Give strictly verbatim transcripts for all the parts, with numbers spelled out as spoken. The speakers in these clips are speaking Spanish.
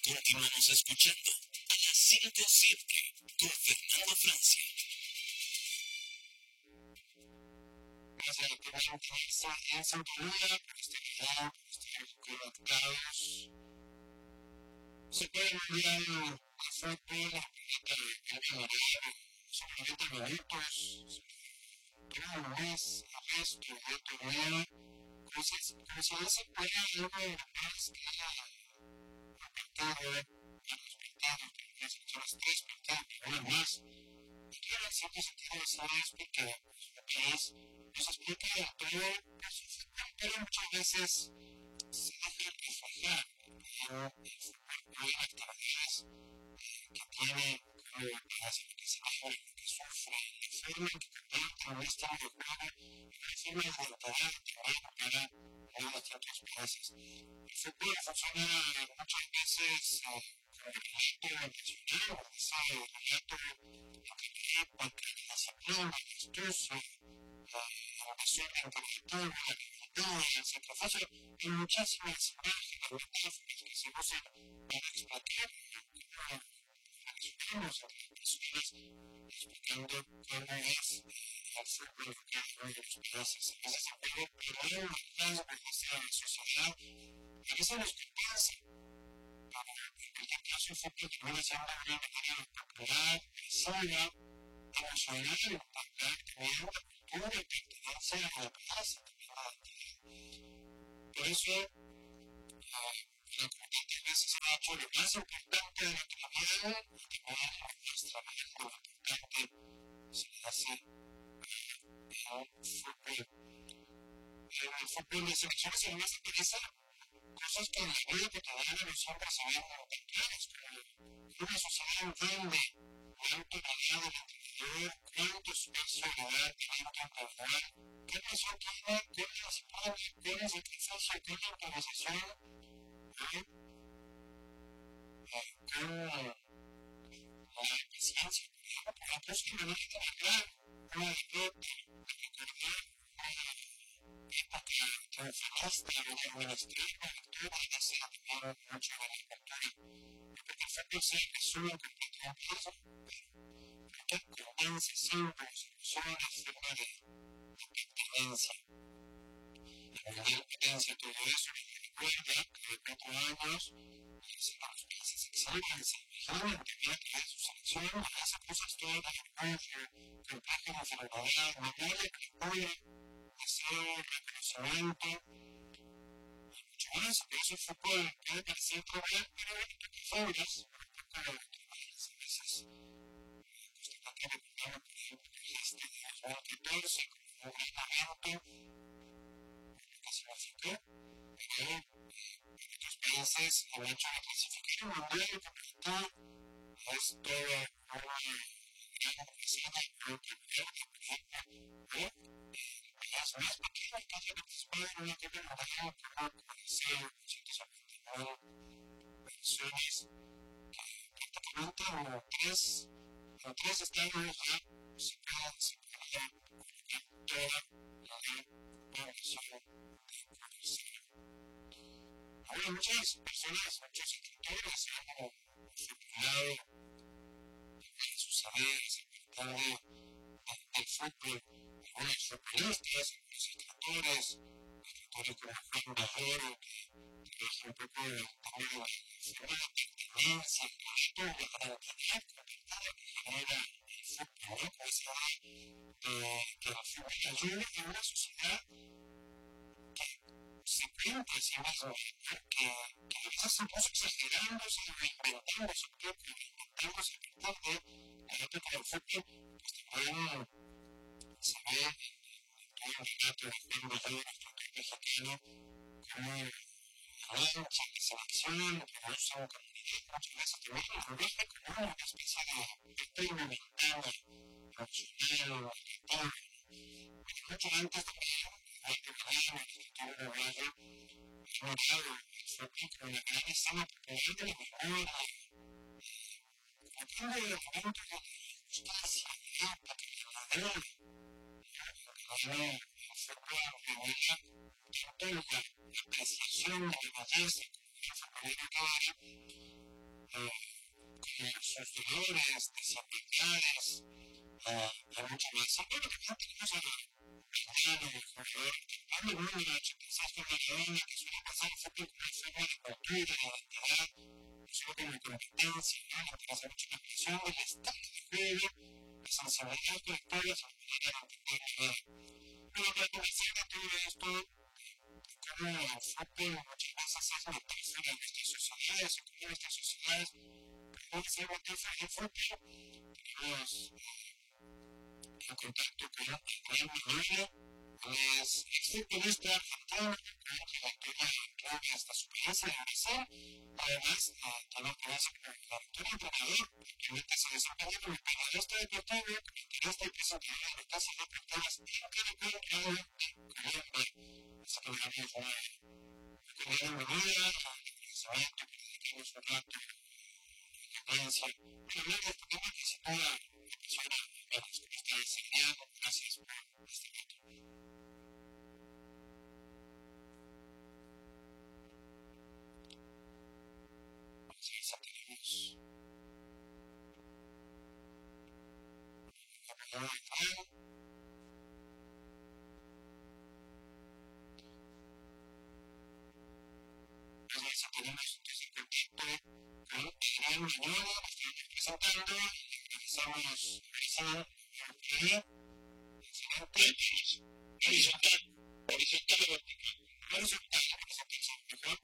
Continuamos escuchando a la Cinco Cirque con Fernando Francia. Gracias a todos por estar en sintonía, por estar allá, por estar conectados. Se pueden enviar la foto, la pelota de Canadá, son noventa minutos, todo un mes, el resto de torneo, como si, como si no se pudiera algo más que haya apartado a los partidos, que son las tres partidas, pero no más. Y claro, en cierto sentido, ¿sabes? Porque lo que es, nos explica todo, pues su fútbol, pero muchas veces se deja reflejar en el fútbol, hay actividades que tiene como las que se deja, lo que sufre, la forma en que convierte en un estilo de juego, la forma de identidad también para los distintos países. El fútbol funciona muchas veces como relato nacional, ese relato arquetipo entre la disciplina, la astucia, la desorden colectivo, la creatividad, el sacrificio, y muchísimas imágenes, metáforas que se usan para explicar cómo relacionamos entre las personas, explicando cómo es el fútbol de cada uno de los países. En ese sentido, primero el rasgo de esa sociedad, a veces nos compensa, pero en cualquier caso el fútbol termina siendo una manera popular, masiva, emocional, impactar también la cultura y pertenencia a la plaza, también a la identidad. Por eso, la importante a veces se ha hecho lo más importante de nuestra vida y también nuestro trabajo, lo importante se le hace al fútbol. En el fútbol de selecciones además interesa cosas que en la vida cotidiana no son percibidas tan claras, como una sociedad entiende cuánto valor del entrenador, cuánto personalidad tiene un entrenador, qué presión tiene, qué disciplina, qué sacrificio, qué improvisación, con la paciencia, por ejemplo, incluso de manera de arreglar una derrota, de recordar una época triunfalista, una administrativa, lectura, y hace también mucho de la cultura. Porque el fútbol se resume completamente eso, que convence siempre, soluciona una forma de, de pertenencia. La mundial potencia todo eso, y recuerda que de cuatro años, los países exilian, se imaginan, tenían que ver su selección, hace cosas todas de orgullo, complejo de inferioridad, memoria que apoya, deseo, reconocimiento, y mucho más. Por eso el fútbol puede parecer trivial, pero hay pocas figuras, un poco de triviales a veces. Constatante recordaba, por ejemplo, que este de dos mil catorce, como un gran evento, que significó, pero en otros países el hecho de clasificar un mundial completo es toda una gran escena y creo que verde, por ejemplo, o el país más pequeño que haya participado en una Copa Mundial como Coliseo, con ciento cincuenta mil personas, que prácticamente en tres, en tres estadios ya se puede, se podría colocar toda la población de Coliseo. Ahora muchas personas, muchos escritores han formulado en sus saberes, apartando del fútbol, algunos futbolistas, algunos escritores, escritores como Juan Bajoro, que trabaja un poco también la forma de pertenencia, el proyecto, la identidad compartida que genera el fútbol, ¿no? Como esa idea de que el fútbol ayuda a una sociedad se cuenta a sí mismo, que, que a veces incluso exagerándose, reinventándose un poco, reinventándose a partir de la época del fútbol, pues también se ve en todo el relato de Juan Bajoro, nuestro autor mexicano, como la lancha, la selección, que lo usa en comunidad, muchas veces también lo deja como una especie de efecto momentáneo, emocional, creativo, porque mucho antes también hay que ver en el escritor uruguayo, es notado el fútbol como una gran escena popular de la memoria, como de momentos de justicia, de época, de valor, que el fútbol revela tanto la apreciación de la belleza como el futbolero que era, como sus dolores, desigualdades, y mucho más. Y bueno, también tenemos a Mariano, el jugador Pablo Núñez, ochenta y seis con Maradona, que suele pasar el fútbol como una forma de cultura, de identidad, no solo como competencia, ¿no? Le interesa mucho la expresión del estilo de juego, la sensibilidad colectiva, la manera de entender la idea. Pero para comenzar de todo esto, cómo el fútbol muchas veces es metáfora de nuestras sociedades, o cómo nuestras sociedades pueden ser metáfora del fútbol, tenemos en contacto con Adrián Manuela, él es exfutbolista argentino, con una trayectoria clave hasta su país en Brasil. Además, eh, también conoce como director y entrenador, actualmente se desempeña como periodista deportivo, comentarista y presentador de noticias deportivas en Caracol Radio de Colombia. Así que digamos, una Adrián Manuela, agradecimiento que le dediquemos un rato de audiencia. Bueno, hablar de este tema que sin duda apasiona a varios. ¿Cómo estás, Adrián? Gracias por este rato. Vamos a ver si tenemos la palabra de Adrián. Vamos a ver si tenemos entonces contacto con Adrián Manuela, lo estamos presentando y agradecemos a Marisa. Excelente. Horizontal, horizontal o vertical. Horizontal, representación mejor.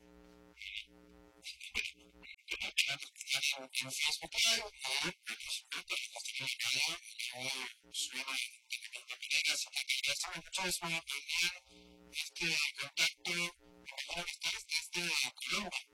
En Facebook Live, por supuesto, las tenemos acá, yo subo de maneras, agradecemos muchísimo también este contacto, mejor estar desde Colombia.